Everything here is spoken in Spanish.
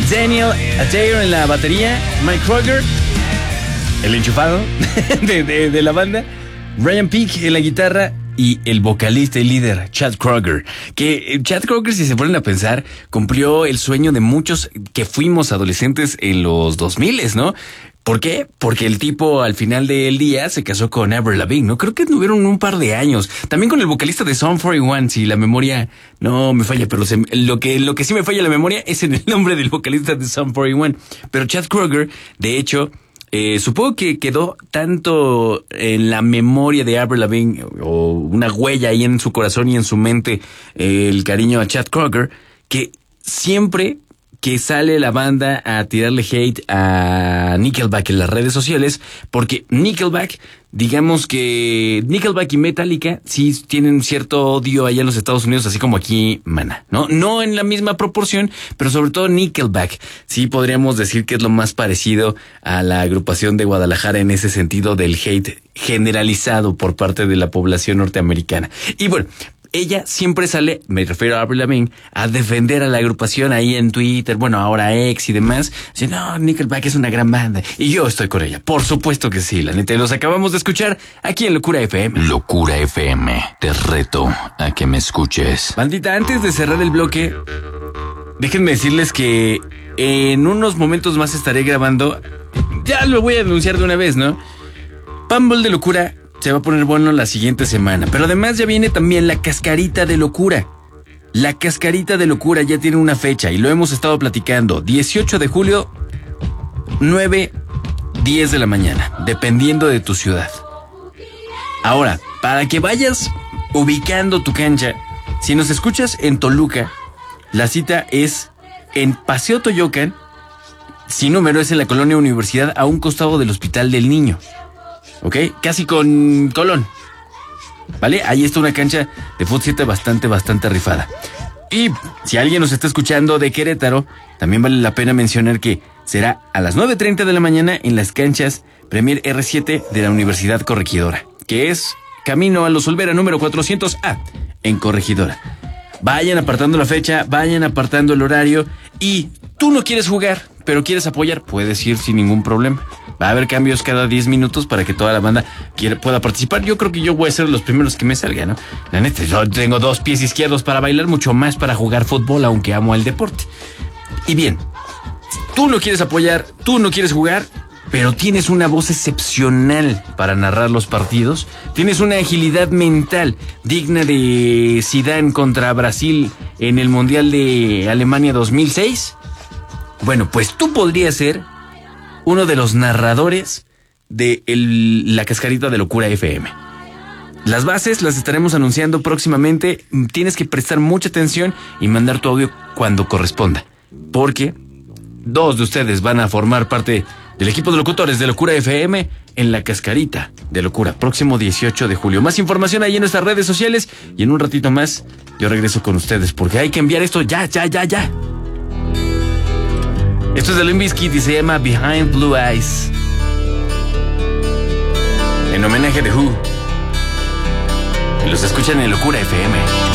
Daniel Adair en la batería, Mike Kroger, el enchufado de la banda, Ryan Peake en la guitarra y el vocalista y líder, Chad Kroger. Que Chad Kroger, si se ponen a pensar, cumplió el sueño de muchos que fuimos adolescentes en los 2000, ¿no? ¿Por qué? Porque el tipo al final del día se casó con Avril Lavigne, ¿no? Creo que tuvieron un par de años. También con el vocalista de Sum 41, si la memoria no me falla, pero lo que sí me falla la memoria es en el nombre del vocalista de Sum 41. Pero Chad Kroger, de hecho, supongo que quedó tanto en la memoria de Avril Lavigne, o una huella ahí en su corazón y en su mente, el cariño a Chad Kroger, que siempre que sale la banda a tirarle hate a Nickelback en las redes sociales, porque Nickelback, digamos que Nickelback y Metallica sí tienen cierto odio allá en los Estados Unidos, así como aquí Maná, ¿no? No en la misma proporción, pero sobre todo Nickelback sí podríamos decir que es lo más parecido a la agrupación de Guadalajara en ese sentido del hate generalizado por parte de la población norteamericana. Y bueno, ella siempre sale, me refiero a Avril Lavigne, a defender a la agrupación ahí en Twitter, bueno, ahora ex y demás. Dice, no, Nickelback es una gran banda. Y yo estoy con ella. Por supuesto que sí, la neta. Los acabamos de escuchar aquí en Locura FM. Locura FM, te reto a que me escuches. Bandita, antes de cerrar el bloque, déjenme decirles que en unos momentos más estaré grabando. Ya lo voy a anunciar de una vez, ¿no? Pambol de Locura se va a poner bueno la siguiente semana. Pero además ya viene también la Cascarita de Locura. La Cascarita de Locura ya tiene una fecha y lo hemos estado platicando. 18 de julio, 9, 10 de la mañana, dependiendo de tu ciudad. Ahora, para que vayas ubicando tu cancha, si nos escuchas en Toluca, la cita es en Paseo Toyocan, sin número, es en la colonia Universidad, a un costado del Hospital del Niño. ¿Ok? Casi con Colón. ¿Vale? Ahí está una cancha de fútbol 7 bastante rifada. Y si alguien nos está escuchando de Querétaro, también vale la pena mencionar que será a las 9:30 de la mañana en las canchas Premier R7 de la Universidad Corregidora, que es camino a Los Olvera número 400A en Corregidora. Vayan apartando la fecha, vayan apartando el horario, y tú no quieres jugar, pero quieres apoyar, puedes ir sin ningún problema. Va a haber cambios cada 10 minutos para que toda la banda pueda participar. Yo creo que yo voy a ser los primeros que me salga, ¿no? La neta, yo tengo 2 pies izquierdos para bailar, mucho más para jugar fútbol, aunque amo el deporte. Y bien, tú no quieres apoyar, tú no quieres jugar, pero tienes una voz excepcional para narrar los partidos. Tienes una agilidad mental digna de Zidane contra Brasil en el Mundial de Alemania 2006. Bueno, pues tú podrías ser uno de los narradores de la Cascarita de Locura FM. Las bases las estaremos anunciando próximamente. Tienes que prestar mucha atención y mandar tu audio cuando corresponda, porque 2 de ustedes van a formar parte del equipo de locutores de Locura FM en la Cascarita de Locura, próximo 18 de julio. Más información ahí en nuestras redes sociales, y en un ratito más yo regreso con ustedes, porque hay que enviar esto ya. Esto es de Limp Bizkit y se llama Behind Blue Eyes, en homenaje de Who. Y los escuchan en Locura FM.